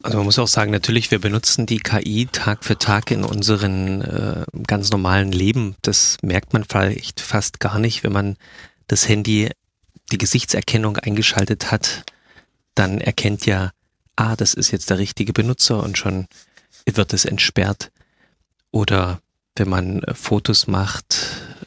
Also man muss auch sagen, natürlich, wir benutzen die KI Tag für Tag in unserem ganz normalen Leben. Das merkt man vielleicht fast gar nicht, wenn man das Handy, die Gesichtserkennung eingeschaltet hat, dann erkennt ja, das ist jetzt der richtige Benutzer und schon wird es entsperrt. Oder wenn man Fotos macht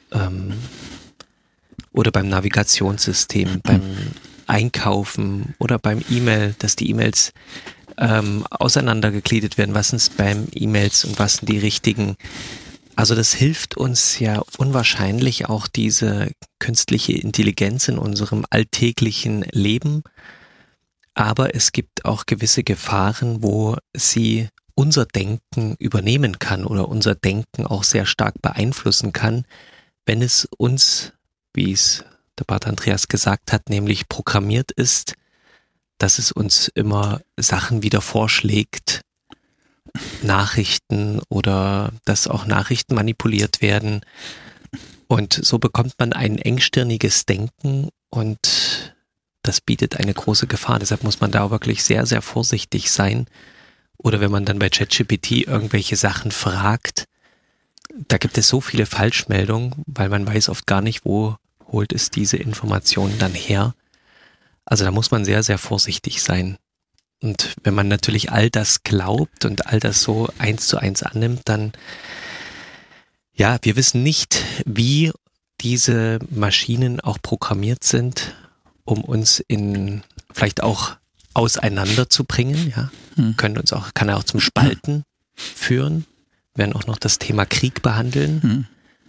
oder beim Navigationssystem, beim Einkaufen oder beim E-Mail, dass die E-Mails auseinandergegliedert werden, was sind Spam-E-Mails und was sind die richtigen. Also das hilft uns ja unwahrscheinlich, auch diese künstliche Intelligenz in unserem alltäglichen Leben. Aber es gibt auch gewisse Gefahren, wo sie unser Denken übernehmen kann oder unser Denken auch sehr stark beeinflussen kann, wenn es uns, wie es der Pater Andreas gesagt hat, nämlich programmiert ist, dass es uns immer Sachen wieder vorschlägt, Nachrichten oder dass auch Nachrichten manipuliert werden. Und so bekommt man ein engstirniges Denken und das bietet eine große Gefahr. Deshalb muss man da wirklich sehr, sehr vorsichtig sein. Oder wenn man dann bei ChatGPT irgendwelche Sachen fragt, da gibt es so viele Falschmeldungen, weil man weiß oft gar nicht, wo holt es diese Informationen dann her. Also da muss man sehr, sehr vorsichtig sein. Und wenn man natürlich all das glaubt und all das so 1:1 annimmt, dann, ja, wir wissen nicht, wie diese Maschinen auch programmiert sind, um uns vielleicht auch auseinanderzubringen, ja. Kann er auch zum Spalten führen. Wir werden auch noch das Thema Krieg behandeln.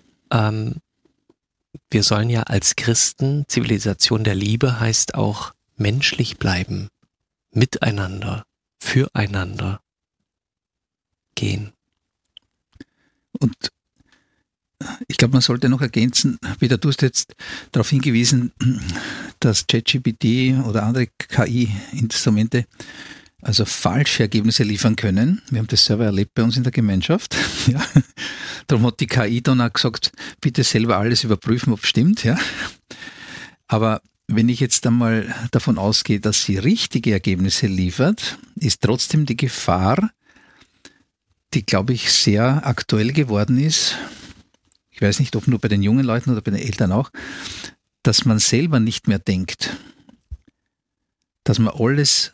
Wir sollen ja als Christen, Zivilisation der Liebe heißt auch menschlich bleiben, miteinander, füreinander gehen. Und ich glaube, man sollte noch ergänzen, Peter, du hast jetzt darauf hingewiesen, dass ChatGPT oder andere KI-Instrumente also falsche Ergebnisse liefern können. Wir haben das selber erlebt bei uns in der Gemeinschaft. Ja. Darum hat die KI dann auch gesagt, bitte selber alles überprüfen, ob es stimmt. Ja. Aber wenn ich jetzt einmal davon ausgehe, dass sie richtige Ergebnisse liefert, ist trotzdem die Gefahr, die, glaube ich, sehr aktuell geworden ist, ich weiß nicht, ob nur bei den jungen Leuten oder bei den Eltern auch, dass man selber nicht mehr denkt. Dass man alles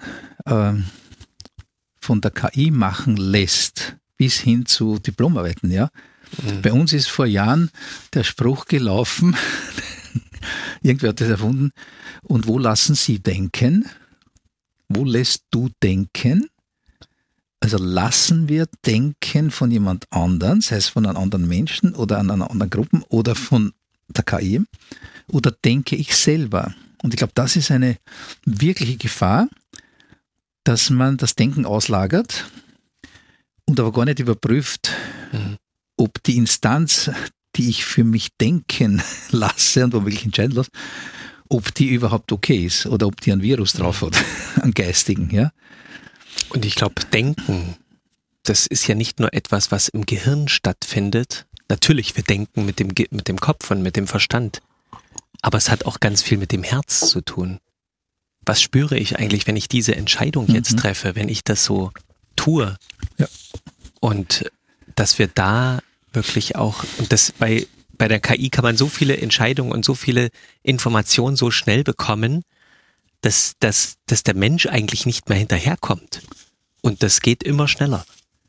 von der KI machen lässt, bis hin zu Diplomarbeiten. Ja? Bei uns ist vor Jahren der Spruch gelaufen, irgendwer hat das erfunden, und wo lassen Sie denken? Wo lässt du denken? Also lassen wir denken von jemand anderem, sei es von einem anderen Menschen oder an einer anderen Gruppe oder von der KI, oder denke ich selber? Und ich glaube, das ist eine wirkliche Gefahr, dass man das Denken auslagert und aber gar nicht überprüft, ob die Instanz, die ich für mich denken lasse und womöglich entscheiden lasse, ob die überhaupt okay ist oder ob die ein Virus drauf hat, einen geistigen, ja. Und ich glaube, Denken, das ist ja nicht nur etwas, was im Gehirn stattfindet. Natürlich, wir denken mit dem Kopf und mit dem Verstand. Aber es hat auch ganz viel mit dem Herz zu tun. Was spüre ich eigentlich, wenn ich diese Entscheidung jetzt treffe, wenn ich das so tue? Ja. Und dass wir da wirklich auch, und das bei der KI kann man so viele Entscheidungen und so viele Informationen so schnell bekommen, dass der Mensch eigentlich nicht mehr hinterherkommt. Und das geht immer schneller.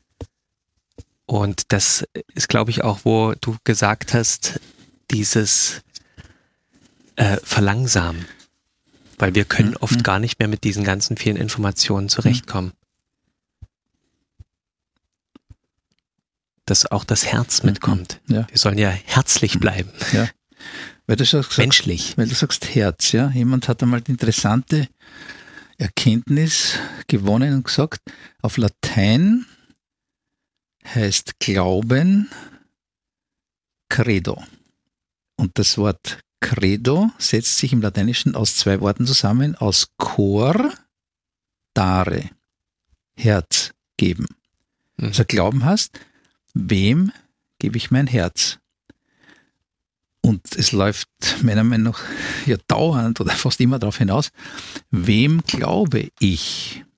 Und das ist, glaube ich, auch, wo du gesagt hast, dieses Verlangsamen. Weil wir können oft gar nicht mehr mit diesen ganzen vielen Informationen zurechtkommen. Dass auch das Herz mitkommt. Ja. Wir sollen ja herzlich bleiben. Ja. Weil du sagst, menschlich. Weil du sagst Herz, ja. Jemand hat einmal die interessante Erkenntnis gewonnen und gesagt, auf Latein heißt Glauben Credo. Und das Wort Credo setzt sich im Lateinischen aus 2 Worten zusammen, aus cor, dare, Herz geben. Also Glauben heißt, wem gebe ich mein Herz? Und es läuft meiner Meinung nach ja dauernd oder fast immer darauf hinaus, wem glaube ich?